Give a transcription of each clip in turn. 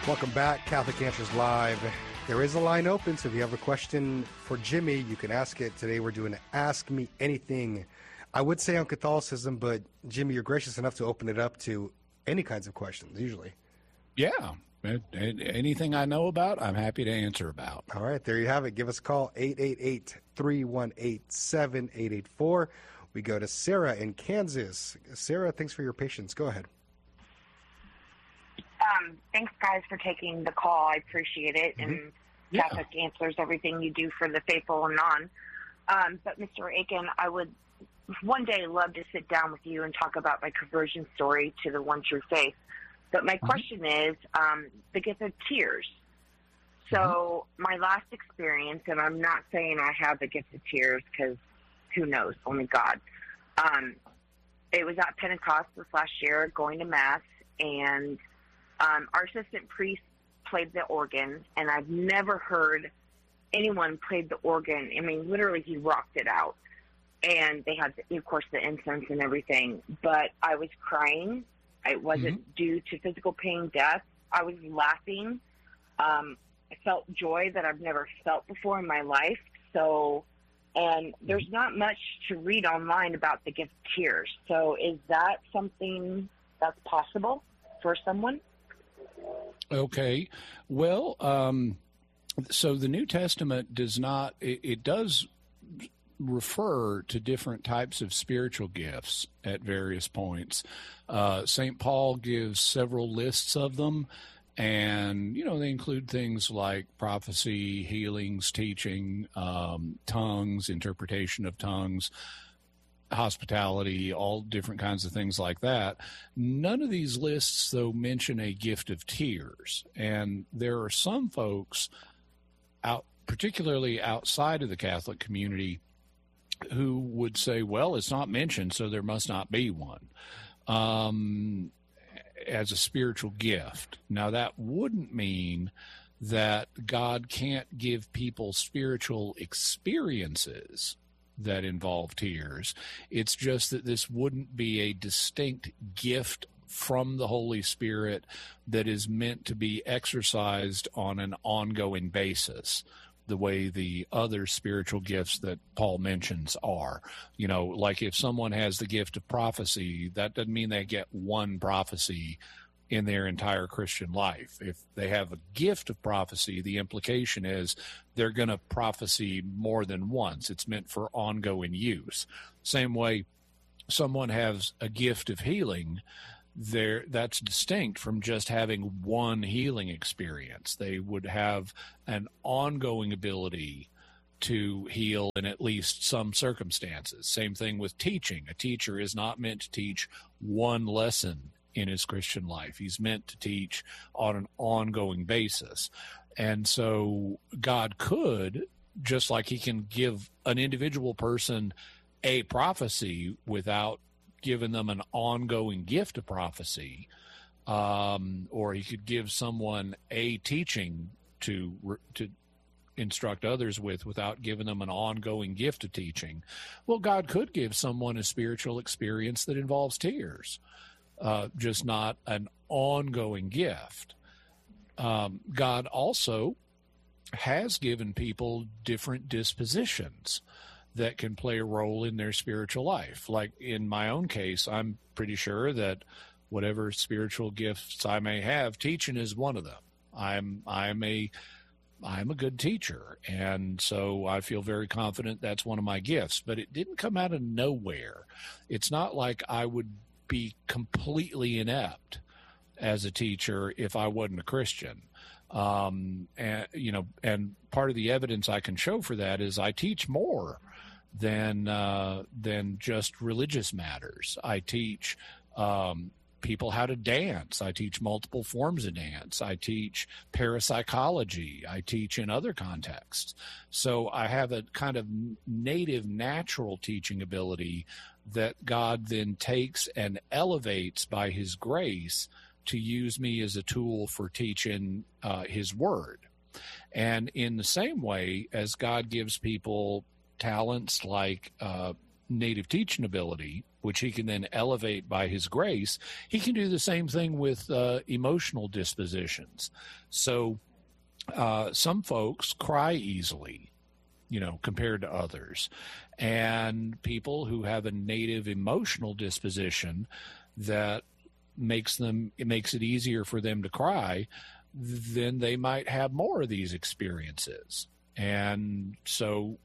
Welcome back, Catholic Answers Live. There is a line open, so if you have a question for Jimmy, you can ask it. Today we're doing Ask Me Anything. I would say on Catholicism, but Jimmy, you're gracious enough to open it up to any kinds of questions, usually. Yeah. Anything I know about, I'm happy to answer about. All right, there you have it. Give us a call, 888-318-7884. We go to Sarah in Kansas. Sarah, thanks for your patience. Go ahead. Thanks, guys, for taking the call. I appreciate it. Mm-hmm. And Catholic Answers everything you do for the faithful and non. But, Mr. Akin, I would one day love to sit down with you and talk about my conversion story to the one true faith. But my question is the gift of tears. So my last experience, and I'm not saying I have the gift of tears because who knows, only God. It was at Pentecost this last year, going to Mass, and our assistant priest played the organ, and I've never heard anyone play the organ. I mean, literally, he rocked it out. And they had, of course, the incense and everything. But I was crying. It wasn't due to physical pain, death. I was laughing. I felt joy that I've never felt before in my life. So, and there's not much to read online about the gift of tears. So is that something that's possible for someone? Okay. Well, so the New Testament does not, it does refer to different types of spiritual gifts at various points. St. Paul gives several lists of them, and, they include things like prophecy, healings, teaching, tongues, interpretation of tongues, hospitality, all different kinds of things like that. None of these lists, though, mention a gift of tears. And there are some folks, particularly outside of the Catholic community, who would say, well, it's not mentioned, so there must not be one as a spiritual gift. Now, that wouldn't mean that God can't give people spiritual experiences that involve tears. It's just that this wouldn't be a distinct gift from the Holy Spirit that is meant to be exercised on an ongoing basis, the way the other spiritual gifts that Paul mentions are. Like if someone has the gift of prophecy, that doesn't mean they get one prophecy in their entire Christian life. If they have a gift of prophecy, the implication is they're going to prophesy more than once. It's meant for ongoing use. Same way someone has a gift of healing, that's distinct from just having one healing experience. They would have an ongoing ability to heal in at least some circumstances. Same thing with teaching. A teacher is not meant to teach one lesson in his Christian life. He's meant to teach on an ongoing basis. And so God could, just like he can give an individual person a prophecy without giving them an ongoing gift of prophecy, or he could give someone a teaching to instruct others without giving them an ongoing gift of teaching. Well, God could give someone a spiritual experience that involves tears, just not an ongoing gift. God also has given people different dispositions that can play a role in their spiritual life. Like in my own case, I'm pretty sure that whatever spiritual gifts I may have, teaching is one of them. I'm a good teacher, and so I feel very confident that's one of my gifts. But it didn't come out of nowhere. It's not like I would be completely inept as a teacher if I wasn't a Christian. And part of the evidence I can show for that is I teach more than just religious matters. I teach people how to dance. I teach multiple forms of dance. I teach parapsychology. I teach in other contexts. So I have a kind of native, natural teaching ability that God then takes and elevates by his grace to use me as a tool for teaching his word. And in the same way as God gives people talents like native teaching ability, which he can then elevate by his grace, he can do the same thing with emotional dispositions. So some folks cry easily, compared to others. And people who have a native emotional disposition that makes it easier for them to cry, then they might have more of these experiences. And so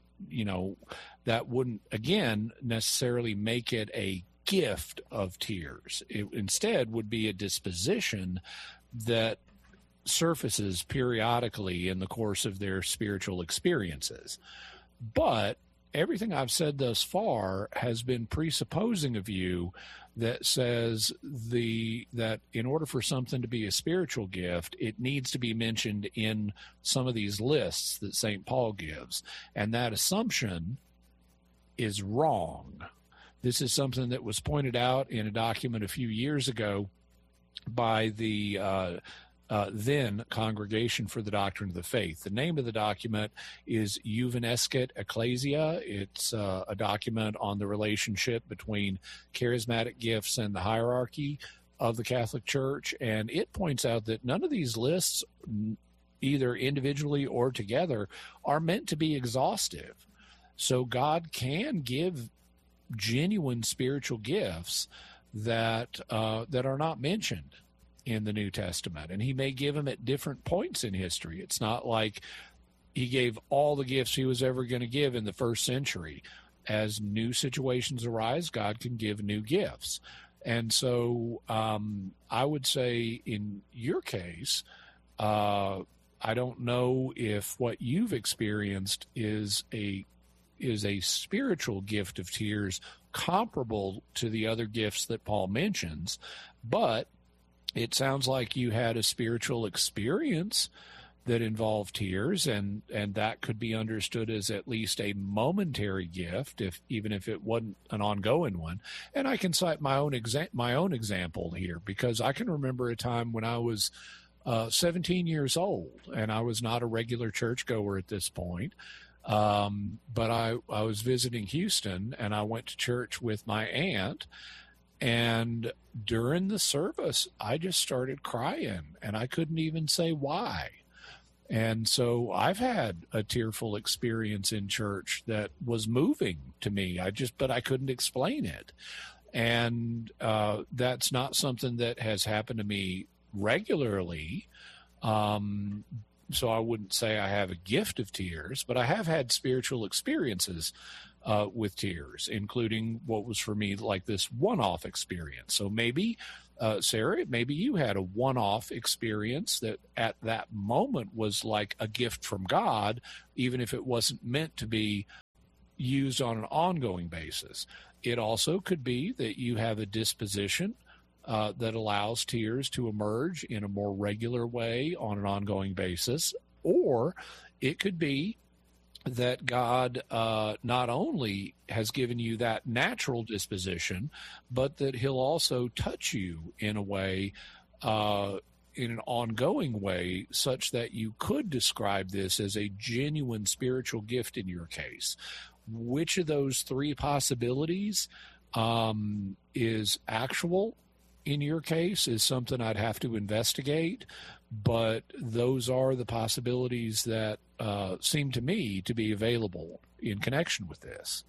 that wouldn't, again, necessarily make it a gift of tears. It instead would be a disposition that surfaces periodically in the course of their spiritual experiences. But everything I've said thus far has been presupposing a view that says that in order for something to be a spiritual gift, it needs to be mentioned in some of these lists that St. Paul gives. And that assumption is wrong. This is something that was pointed out in a document a few years ago by the then Congregation for the Doctrine of the Faith. The name of the document is Juvenescit Ecclesia. It's a document on the relationship between charismatic gifts and the hierarchy of the Catholic Church, and it points out that none of these lists, either individually or together, are meant to be exhaustive. So God can give genuine spiritual gifts that are not mentioned in the New Testament, and he may give them at different points in history. It's not like he gave all the gifts he was ever going to give in the first century. As new situations arise, God can give new gifts. And so I would say in your case, I don't know if what you've experienced is a spiritual gift of tears comparable to the other gifts that Paul mentions, but it sounds like you had a spiritual experience that involved tears, and that could be understood as at least a momentary gift, even if it wasn't an ongoing one. And I can cite my own example here, because I can remember a time when I was 17 years old, and I was not a regular churchgoer at this point. But I was visiting Houston, and I went to church with my aunt. And during the service, I just started crying, and I couldn't even say why. And so I've had a tearful experience in church that was moving to me. But I couldn't explain it. And that's not something that has happened to me regularly. So I wouldn't say I have a gift of tears, but I have had spiritual experiences with tears, including what was for me like this one-off experience. So maybe, Sarah, maybe you had a one-off experience that at that moment was like a gift from God, even if it wasn't meant to be used on an ongoing basis. It also could be that you have a disposition that allows tears to emerge in a more regular way on an ongoing basis, or it could be that God not only has given you that natural disposition, but that he'll also touch you in a way, in an ongoing way, such that you could describe this as a genuine spiritual gift in your case. Which of those three possibilities is actual in your case is something I'd have to investigate, but those are the possibilities that seem to me to be available in connection with this.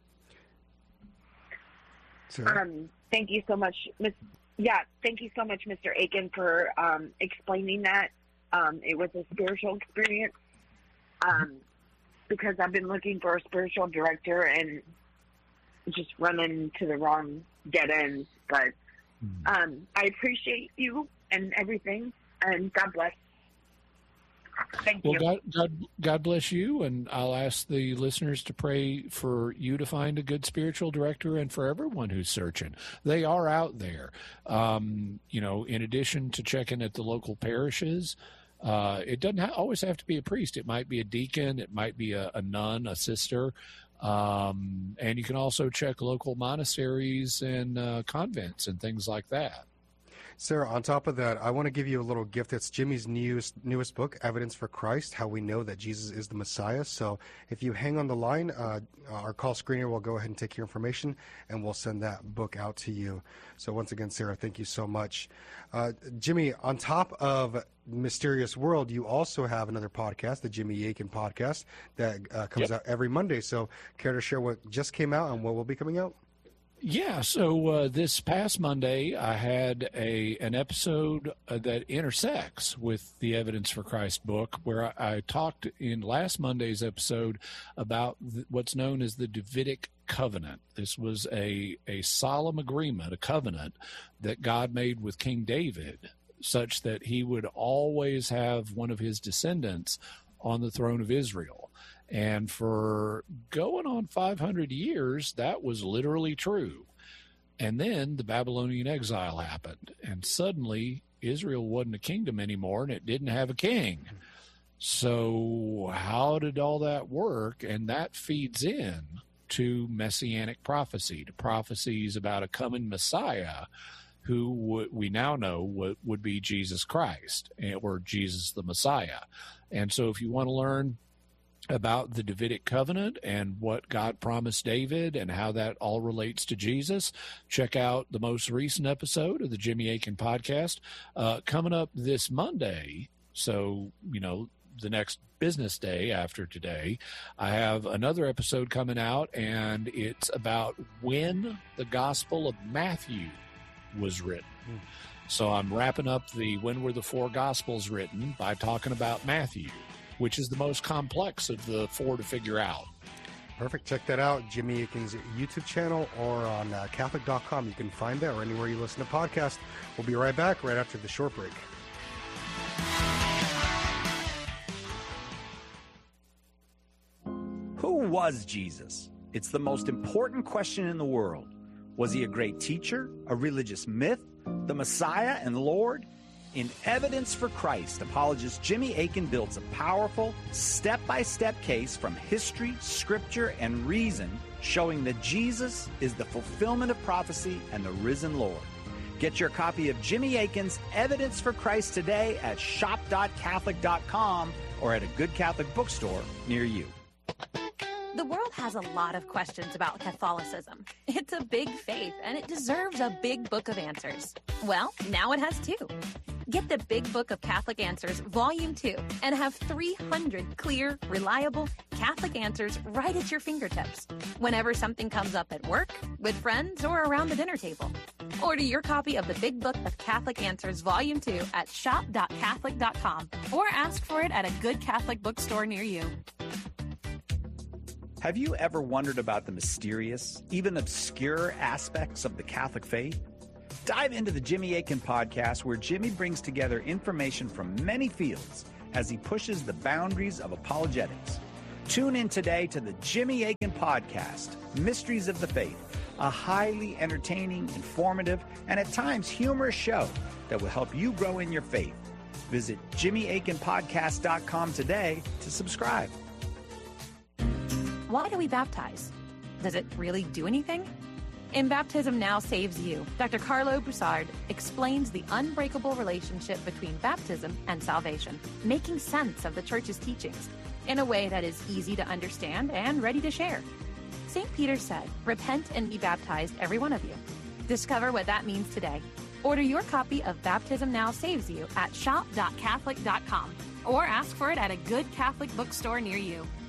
Thank you so much, thank you so much, Mr. Aiken, for explaining that. It was a spiritual experience because I've been looking for a spiritual director and just running to the wrong dead ends, but I appreciate you and everything, and God bless. Thank you. Well, God bless you, and I'll ask the listeners to pray for you to find a good spiritual director and for everyone who's searching. They are out there. In addition to checking at the local parishes, it doesn't always have to be a priest. It might be a deacon. It might be a nun, a sister. And you can also check local monasteries and convents and things like that. Sarah, on top of that, I want to give you a little gift. It's Jimmy's newest book, Evidence for Christ, How We Know That Jesus is the Messiah. So if you hang on the line, our call screener will go ahead and take your information, and we'll send that book out to you. So once again, Sarah, thank you so much. Jimmy, on top of Mysterious World, you also have another podcast, the Jimmy Akin podcast, that comes out every Monday. So care to share what just came out and what will be coming out? Yeah, so this past Monday, I had an episode that intersects with the Evidence for Christ book, where I talked in last Monday's episode about what's known as the Davidic covenant. This was a solemn agreement, a covenant that God made with King David, such that he would always have one of his descendants on the throne of Israel. And for going on 500 years, that was literally true. And then the Babylonian exile happened, and suddenly Israel wasn't a kingdom anymore, and it didn't have a king. So how did all that work? And that feeds in to messianic prophecy, to prophecies about a coming Messiah who we now know would be Jesus Christ, or Jesus the Messiah. And so if you want to learn about the Davidic covenant and what God promised David and how that all relates to Jesus, check out the most recent episode of the Jimmy Akin podcast coming up this Monday. So, the next business day after today, I have another episode coming out, and it's about when the Gospel of Matthew was written. So I'm wrapping up when were the four Gospels written by talking about Matthew, which is the most complex of the four to figure out. Perfect. Check that out. Jimmy Akin's YouTube channel or on Catholic.com. You can find that, or anywhere you listen to podcasts. We'll be right back right after the short break. Who was Jesus? It's the most important question in the world. Was he a great teacher, a religious myth, the Messiah and Lord? In Evidence for Christ, apologist Jimmy Akin builds a powerful, step-by-step case from history, scripture, and reason, showing that Jesus is the fulfillment of prophecy and the risen Lord. Get your copy of Jimmy Akin's Evidence for Christ today at shop.catholic.com or at a good Catholic bookstore near you. The world has a lot of questions about Catholicism. It's a big faith, and it deserves a big book of answers. Well, now it has two. Get the Big Book of Catholic Answers, Volume 2, and have 300 clear, reliable Catholic answers right at your fingertips, whenever something comes up at work, with friends, or around the dinner table. Order your copy of the Big Book of Catholic Answers, Volume 2 at shop.catholic.com, or ask for it at a good Catholic bookstore near you. Have you ever wondered about the mysterious, even obscure aspects of the Catholic faith? Dive into the Jimmy Akin podcast, where Jimmy brings together information from many fields as he pushes the boundaries of apologetics. Tune in today to the Jimmy Akin podcast, Mysteries of the Faith, a highly entertaining, informative, and at times humorous show that will help you grow in your faith. Visit JimmyAkinPodcast.com today to subscribe. Why do we baptize? Does it really do anything? In Baptism Now Saves You, Dr. Carlo Broussard explains the unbreakable relationship between baptism and salvation, making sense of the Church's teachings in a way that is easy to understand and ready to share. St. Peter said, "Repent and be baptized, every one of you." Discover what that means today. Order your copy of Baptism Now Saves You at shop.catholic.com or ask for it at a good Catholic bookstore near you.